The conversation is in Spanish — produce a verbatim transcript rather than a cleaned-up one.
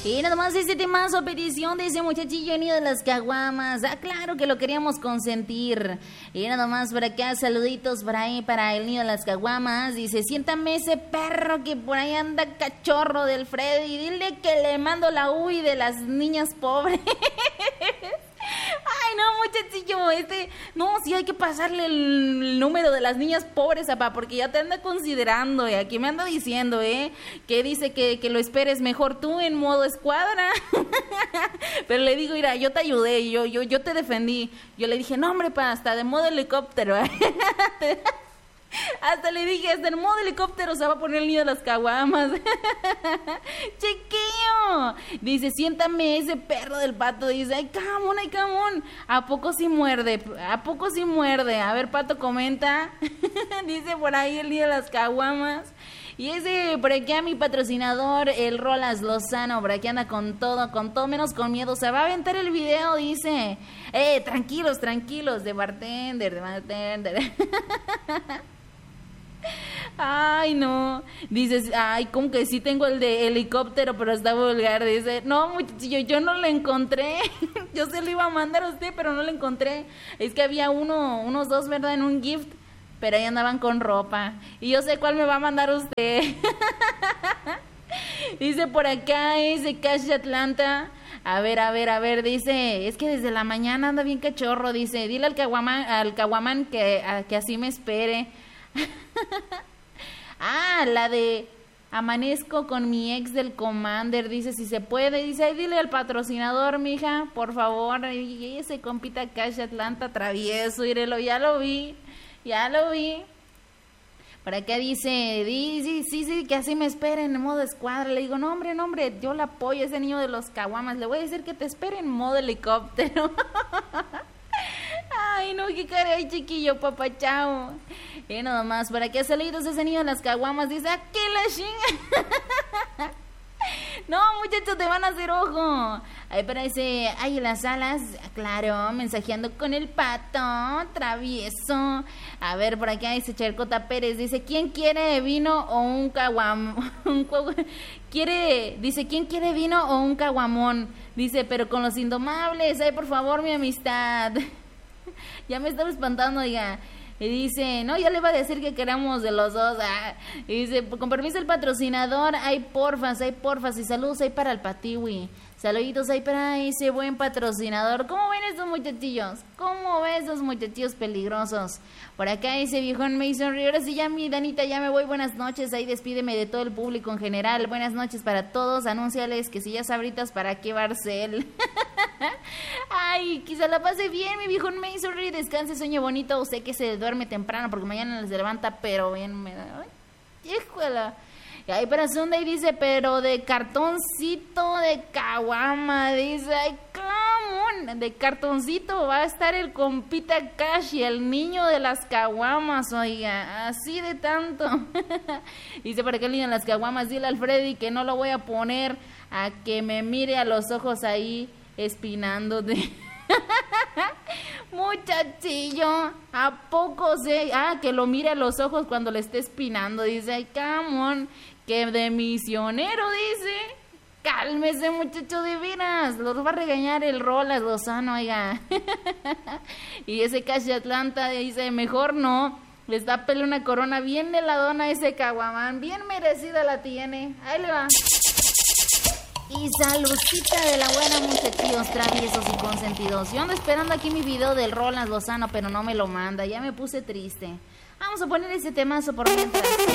Y nada más este temazo, petición de ese muchachillo venido de las caguamas. Ah, claro que lo queríamos consentir. Y nada más por acá, saluditos por ahí para el niño de las caguamas. Dice, siéntame ese perro que por ahí anda cachorro del Freddy. Dile que le mando la U I de las niñas pobres. Ay, no, muchachillo, este... No, sí hay que pasarle el número de las niñas pobres, papá, porque ya te anda considerando, y aquí me anda diciendo, ¿eh? Que dice que, que lo esperes mejor tú en modo escuadra. Pero le digo, mira, yo te ayudé, yo, yo, yo te defendí. Yo le dije, no, hombre, pa, hasta de modo helicóptero. Hasta le dije, hasta en modo helicóptero se va a poner el niño de las caguamas. Chiquillo. Dice, siéntame ese perro del Pato. Dice, ay, camón, ay, camón. ¿A poco sí muerde? ¿A poco sí muerde? A ver, Pato, comenta. Dice por ahí el niño de las caguamas. Y ese, por aquí a mi patrocinador, el Rolas Lozano, por aquí anda con todo, con todo menos con miedo. Se va a aventar el video, dice. Eh, tranquilos, tranquilos, de bartender, de bartender. Ay, no. Dices, ay, como que sí tengo el de helicóptero, pero está vulgar. Dice, no, muchachillo, yo no lo encontré. Yo se lo iba a mandar a usted, pero no lo encontré. Es que había uno, unos dos, ¿verdad? En un gift, pero ahí andaban con ropa. Y yo sé cuál me va a mandar usted. Dice por acá ese Cash Atlanta. A ver, a ver, a ver, dice, es que desde la mañana anda bien cachorro. Dice, dile al caguamán, al caguamán que, a, que así me espere. Ah, la de amanezco con mi ex del Commander. Dice, si se puede. Dice, ay, dile al patrocinador, mija, por favor. Y ese compita Cash Atlanta travieso, írelo, ya lo vi. Ya lo vi. Por acá dice, sí, sí, sí, sí, que así me esperen en modo escuadra. Le digo, no, hombre, no, hombre, yo le apoyo a ese niño de los caguamas. Le voy a decir que te espere en modo helicóptero. Ay, no, qué caray, chiquillo, papachao. Y nada más, por aquí saludos ese niño de las caguamas. Dice, ¿a qué la chinga? No, muchachos, te van a hacer ojo. Ahí parece, ay, en las alas, claro, mensajeando con el Pato, travieso. A ver, por acá dice Chercota Pérez, dice, ¿quién quiere vino o un caguam? Un quiere, dice, ¿quién quiere vino o un caguamón? Dice, pero con los indomables, ay, por favor, mi amistad. Ya me estaba espantando, diga. Y dice, no, ya le iba a decir que queramos de los dos. Ah. Y dice, con permiso el patrocinador, hay porfas, hay porfas. Y saludos ahí para el Patiwi. Saluditos ahí para ese buen patrocinador. ¿Cómo ven estos muchachillos? ¿Cómo ven estos muchachillos peligrosos? Por acá ese viejón Mason Rivera. Sí, ya mi Danita, ya me voy. Buenas noches. Ahí despídeme de todo el público en general. Buenas noches para todos. Anúnciales que si ya sabritas para qué Barcel. Ay, que se la pase bien, mi viejón Mason Rivera. Descanse, sueño bonito. Sé que se duerme temprano porque mañana se levanta, pero bien me da. Ay, híjola. Y ahí para Sunday dice, pero de cartoncito de caguama, dice, ay, ¿cómo? De cartoncito va a estar el compita Cash y el niño de las caguamas, oiga, así de tanto. Dice, para que el niño de las caguamas, dile al Freddy que no lo voy a poner a que me mire a los ojos ahí espinándote. Muchachillo, ¿a poco sé? Ah, que lo mire a los ojos cuando le esté espinando. Dice, ay, camón, que de misionero, dice. Cálmese, muchacho, de veras. Los va a regañar el Rolas Lozano, oiga. Y ese Cash Atlanta dice, mejor no. Les da pele una corona bien heladona ese caguamán. Bien merecida la tiene. Ahí le va. Y saludcita de la buena, muchachillos traviesos y consentidos. Yo ando esperando aquí mi video del Rolas Lozano, pero no me lo manda. Ya me puse triste. Vamos a poner ese temazo por mientras.